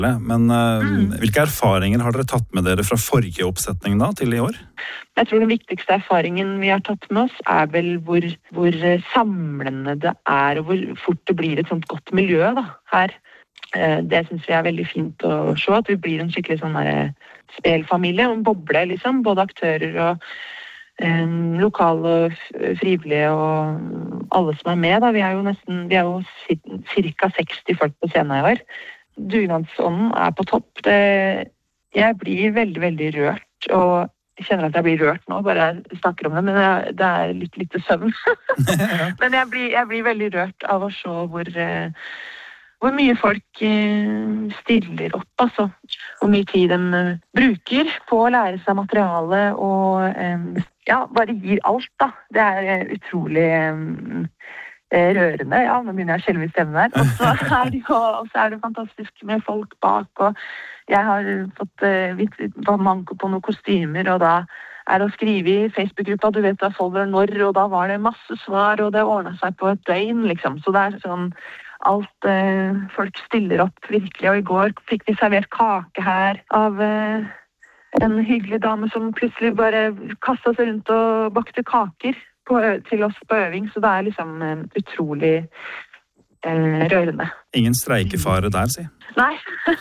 Men hvilke erfaringer har dere tatt med dere fra forrige oppsetning da, til i år? Jeg tror den viktigste erfaringen vi har tatt med oss vel hvor samlende det og hvor fort det blir et sånt godt miljø da, her. Det synes vi veldig fint å se, at vi blir en skikkelig sånn spelfamilie, en boble liksom, både aktører og lokale frivillige og alle som med da. Vi er jo cirka 60 folk på scenen i år. Dugnadsånden på topp. Jeg blir veldig, veldig rørt, og jeg kjenner at jeg blir rørt nå, bare jeg snakker om det, men det litt lite søvn. Men jeg blir veldig rørt av å se hvor mye folk stiller opp, altså. Hvor mye tid de bruker på å lære seg materiale, og bare gir alt, da. Det utrolig rørende, nå begynner jeg å skjelve i stemmen her. Og så det fantastisk med folk bak, og jeg har fått manko på noen kostymer, og da det å skrive i Facebook-gruppa, du vet da folder når, og da var det masse svar, og det ordnet seg på et døgn, liksom. Så det sånn, alt folk stiller opp virkelig, og i går fikk vi servert kake her av en hyggelig dame som plutselig bare kastet seg rundt og bakte kaker til oss på øving, så det liksom utrolig rørende. Ingen streikefare der, si? Nei.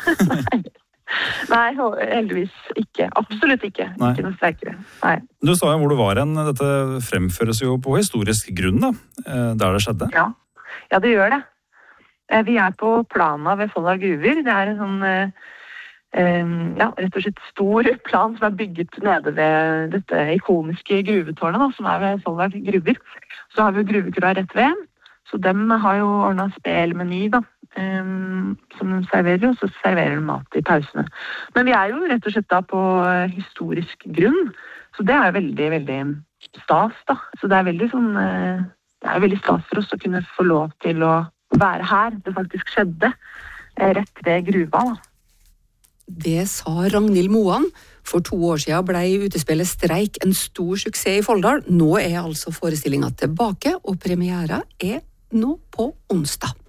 Nei, heldigvis ikke. Absolutt ikke. Nei. Ikke noen streikere. Nei. Du sa jo hvor du var hen. Dette fremføres jo på historisk grunn, da, der det skjedde. Ja, det gjør det. Vi på Plana ved Folldal Gruver. Det en sånn rett og slett stor plan som bygget nede ved dette ikoniske gruvetårnet, da, som ved Folldal Gruver. Så har vi jo gruvekroa rett ved, så dem har jo ordnet spelmeny, da, som de serverer, og så serverer de mat i pausene. Men vi jo rett og slett da på historisk grunn, så det veldig, veldig stas, da. Så det veldig sånn, det veldig stas for oss å kunne få lov til å være her. Det faktisk skjedde rett ved gruva, da. Det sa Ragnhild Moan. For 2 år siden ble utespillet Streik en stor suksess i Folldal. Nå altså forestillingen tilbake, og premiera nå på onsdag.